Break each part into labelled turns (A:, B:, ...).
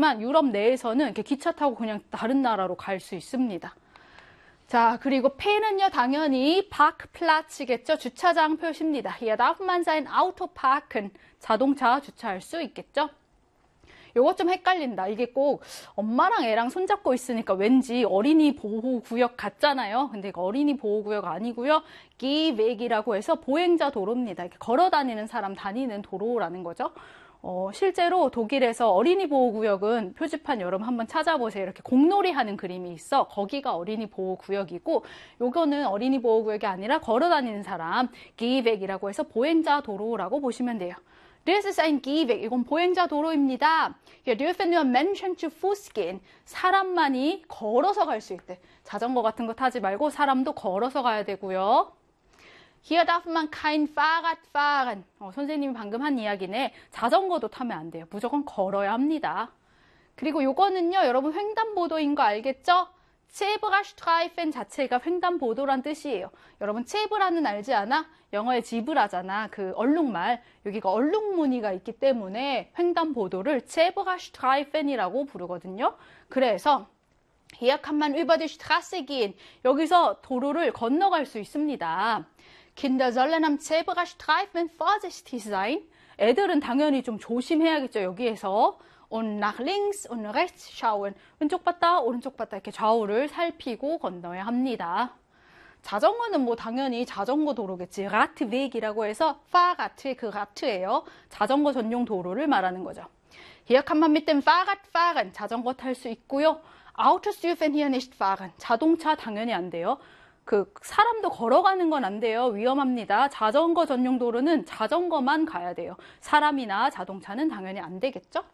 A: 하지만 유럽 내에서는 이렇게 기차 타고 그냥 다른 나라로 갈 수 있습니다. 자, 그리고 P는요, 당연히 Parkplatz겠죠. 주차장 표시입니다. Hier darf man sein Auto parken. 자동차 주차할 수 있겠죠. 요거 좀 헷갈린다. 이게 꼭 엄마랑 애랑 손잡고 있으니까 왠지 어린이 보호구역 같잖아요. 근데 이거 어린이 보호구역 아니고요. Gehweg이라고 해서 보행자 도로입니다. 이렇게 걸어다니는 사람 다니는 도로라는 거죠. 실제로 독일에서 어린이 보호구역은 표지판 여러분 한번 찾아보세요. 이렇게 공놀이 하는 그림이 있어. 거기가 어린이 보호구역이고 요거는 어린이 보호구역이 아니라 걸어다니는 사람 Gehweg이라고 해서 보행자 도로라고 보시면 돼요. Das ist ein Gehweg. 이건 보행자 도로입니다. Hier dürfen nur Menschen zu Fuß gehen. 사람만이 걸어서 갈 수 있대. 자전거 같은 거 타지 말고 사람도 걸어서 가야 되고요. Hier darf man kein Fahrrad fahren. 선생님이 방금 한 이야기네. 자전거도 타면 안 돼요. 무조건 걸어야 합니다. 그리고 요거는요, 여러분 횡단보도인 거 알겠죠? Zebrastreifen 자체가 횡단보도란 뜻이에요. 여러분 제브라는 알지 않아? 영어의 지브라잖아. 그 얼룩말. 여기가 얼룩무늬가 있기 때문에 횡단보도를 Zebrastreifen이라고 부르거든요. 그래서 Hier kann man über die Straße gehen. 여기서 도로를 건너갈 수 있습니다. Kinder sollen am Zebrastreifen vorsichtig sein. 애들은 당연히 좀 조심해야겠죠. 여기에서 und nach links und rechts schauen. 왼쪽 봤다, 오른쪽 봤다 이렇게 좌우를 살피고 건너야 합니다. 자전거는 뭐 당연히 자전거 도로겠지. Radweg이라고 해서 Fahrrad의 그 라트예요. 자전거 전용 도로를 말하는 거죠. Hier kann man mit dem Fahrrad fahren. 자전거 탈 수 있고요. Autos dürfen hier nicht fahren. 자동차 당연히 안 돼요. 사람도 걸어가는 건 안 돼요. 위험합니다. 자전거 전용 도로는 자전거만 가야 돼요. 사람이나 자동차는 당연히 안 되겠죠?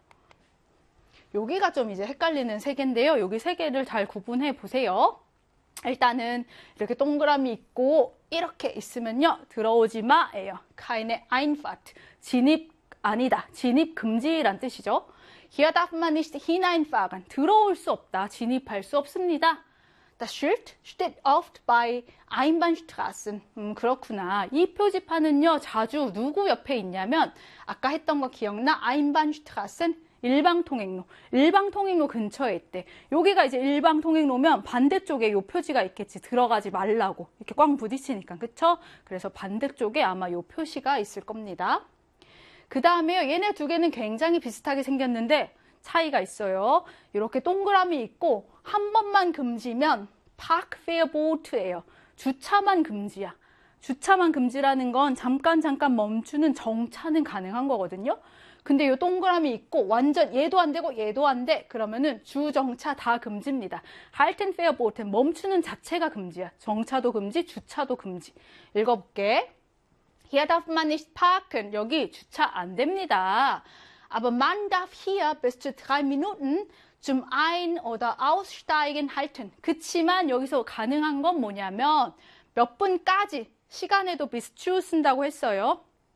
A: 여기가 좀 이제 헷갈리는 세 개인데요. 여기 세 개를 잘 구분해 보세요. 일단은 이렇게 동그라미 있고 이렇게 있으면요. 들어오지 마예요. keine Einfahrt. 진입 아니다. 진입 금지란 뜻이죠. Hier darf man nicht hineinfahren. 들어올 수 없다. 진입할 수 없습니다. Das Schild steht oft bei Einbahnstraßen. 그렇구나. 이 표지판은요, 자주 누구 옆에 있냐면, 아까 했던 거 기억나? Einbahnstraßen? 일방통행로. 일방통행로 근처에 있대. 여기가 이제 일방통행로면 반대쪽에 요 표지가 있겠지. 들어가지 말라고. 이렇게 꽝 부딪히니까. 그쵸? 그래서 반대쪽에 아마 요 표시가 있을 겁니다. 그 다음에요. 얘네 두 개는 굉장히 비슷하게 생겼는데, 차이가 있어요. 이렇게 동그라미 있고 한 번만 금지면 Parkverbot예요. 주차만 금지야. 주차만 금지라는 건 잠깐 멈추는 정차는 가능한 거거든요. 근데 이 동그라미 있고 완전 얘도 안 되고 얘도 안 돼. 그러면은 주정차 다 금지입니다. Haltenverbot 멈추는 자체가 금지야. 정차도 금지, 주차도 금지. 읽어볼게. Hier darf man nicht parken. 여기 주차 안 됩니다. Aber man darf hier bis zu 3 Minuten zum Ein- oder Aussteigen halten. 그치만 여기서 가능한 건 뭐냐면 몇 분까지 시간에도 bis zu 쓴다고 했어요.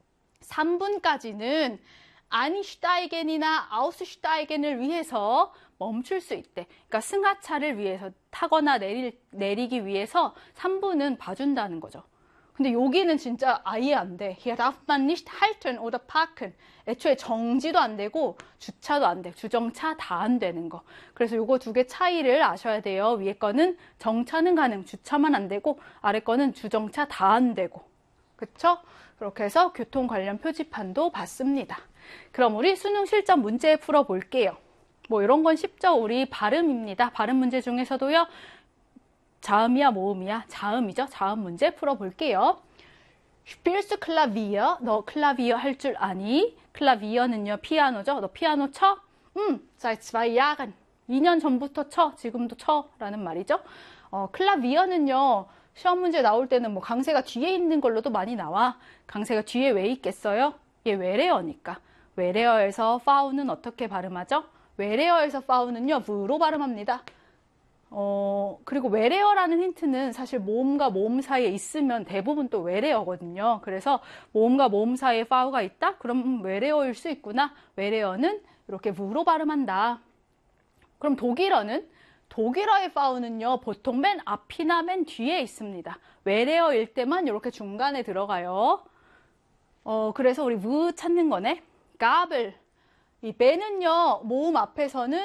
A: 3분까지는 Einsteigen이나 Aussteigen을 위해서 멈출 수 있대. 그러니까 승하차를 위해서 타거나 내리기 위해서 3분은 봐준다는 거죠. 근데 여기는 진짜 아예 안 돼. Hier darf man nicht halten oder parken. 애초에 정지도 안 되고 주차도 안 돼. 주정차 다 안 되는 거. 그래서 요거 두 개 차이를 아셔야 돼요. 위에 거는 정차는 가능, 주차만 안 되고 아래 거는 주정차 다 안 되고. 그쵸? 그렇게 해서 교통 관련 표지판도 봤습니다. 그럼 우리 수능 실전 문제 풀어볼게요. 뭐 이런 건 쉽죠? 우리 발음입니다. 발음 문제 중에서도요. 자음이야 모음이야? 자음이죠. 자음 문제 풀어볼게요. Spielst du Klavier? 너 클라비어 할 줄 아니? 클라비어는요 피아노죠. 너 피아노 쳐? seit 2 Jahren. 2년 전부터 쳐. 지금도 쳐. 라는 말이죠. 클라비어는요 시험 문제 나올 때는 뭐 강세가 뒤에 있는 걸로도 많이 나와. 강세가 뒤에 왜 있겠어요? 얘 외래어니까. 외래어에서 파우는 어떻게 발음하죠? 외래어에서 파우는요 브로 발음합니다. 그리고 외래어라는 힌트는 사실 모음과 모음 사이에 있으면 대부분 또 외래어거든요. 그래서 모음과 모음 사이에 파우가 있다? 그럼 외래어일 수 있구나. 외래어는 이렇게 무로 발음한다. 그럼 독일어는? 독일어의 파우는요, 보통 맨 앞이나 맨 뒤에 있습니다. 외래어일 때만 이렇게 중간에 들어가요. 그래서 우리 무 찾는 거네. 가블. 이 배는요, 모음 앞에서는